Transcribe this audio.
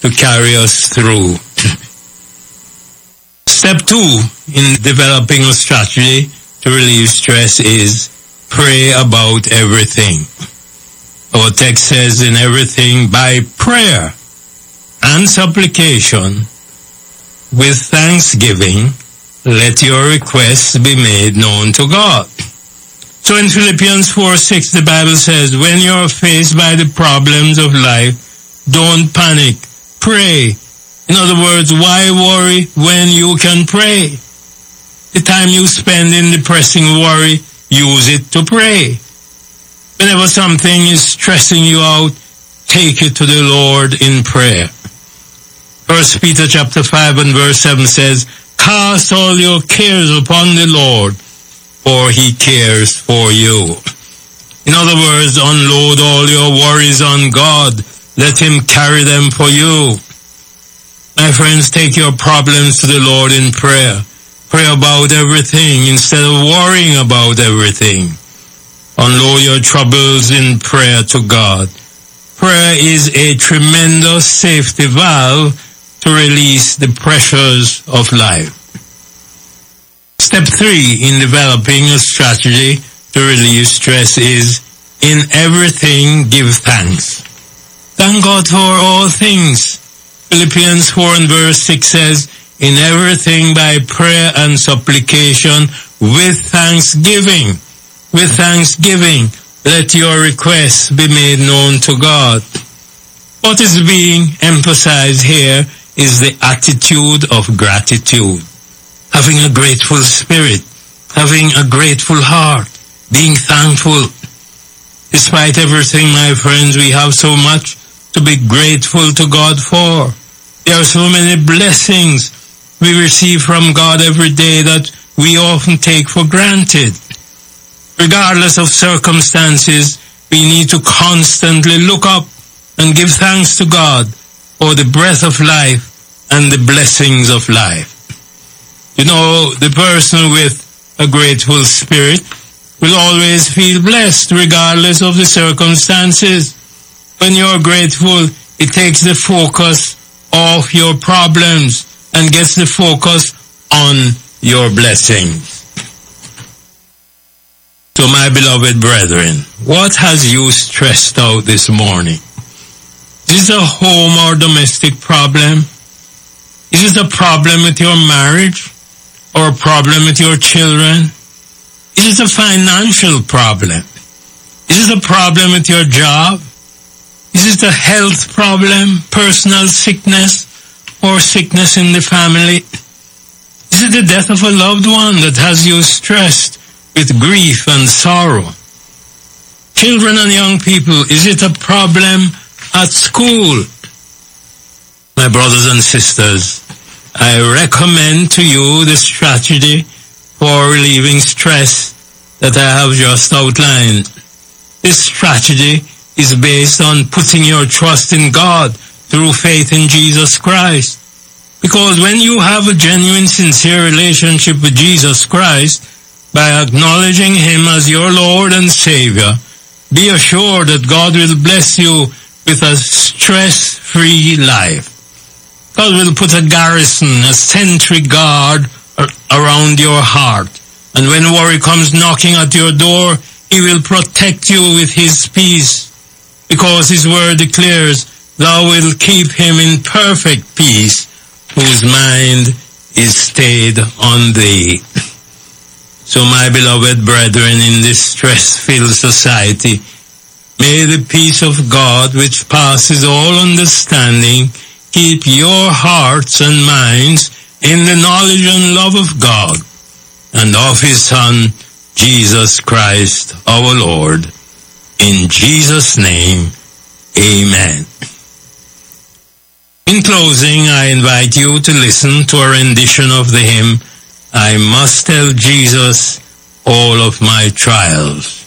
to carry us through. Step 2 in developing a strategy to relieve stress is pray about everything. Our text says, in everything by prayer and supplication with thanksgiving, let your requests be made known to God. So in Philippians 4:6, the Bible says, when you're faced by the problems of life, don't panic. Pray. In other words, why worry when you can pray? The time you spend in depressing worry, use it to pray. Whenever something is stressing you out, take it to the Lord in prayer. 1 Peter chapter 5 and verse 7 says, cast all your cares upon the Lord, for he cares for you. In other words, unload all your worries on God. Let him carry them for you. My friends, take your problems to the Lord in prayer. Pray about everything instead of worrying about everything. Unload your troubles in prayer to God. Prayer is a tremendous safety valve to release the pressures of life. Step 3 in developing a strategy to relieve stress is, in everything give thanks. Thank God for all things. Philippians 4 and verse 6 says, in everything by prayer and supplication with thanksgiving. With thanksgiving, let your requests be made known to God. What is being emphasized here is the attitude of gratitude. Having a grateful spirit, having a grateful heart, being thankful. Despite everything, my friends, we have so much to be grateful to God for. There are so many blessings we receive from God every day that we often take for granted. Regardless of circumstances, we need to constantly look up and give thanks to God for the breath of life and the blessings of life. You know, the person with a grateful spirit will always feel blessed regardless of the circumstances. When you're grateful, it takes the focus off your problems and gets the focus on your blessings. So my beloved brethren, what has you stressed out this morning? Is it a home or domestic problem? Is it a problem with your marriage or a problem with your children? Is it a financial problem? Is it a problem with your job? Is it a health problem, personal sickness, or sickness in the family? Is it the death of a loved one that has you stressed with grief and sorrow? Children and young people, is it a problem at school? My brothers and sisters, I recommend to you the strategy for relieving stress that I have just outlined. This strategy is based on putting your trust in God through faith in Jesus Christ. Because when you have a genuine, sincere relationship with Jesus Christ, by acknowledging him as your Lord and Savior, be assured that God will bless you with a stress-free life. God will put a garrison, a sentry guard around your heart. And when worry comes knocking at your door, he will protect you with his peace. Because his word declares, thou wilt keep him in perfect peace, whose mind is stayed on thee. So my beloved brethren, in this stress-filled society, may the peace of God, which passes all understanding, keep your hearts and minds in the knowledge and love of God and of his Son, Jesus Christ our Lord. In Jesus' name, amen. In closing, I invite you to listen to a rendition of the hymn, I Must Tell Jesus All of My Trials.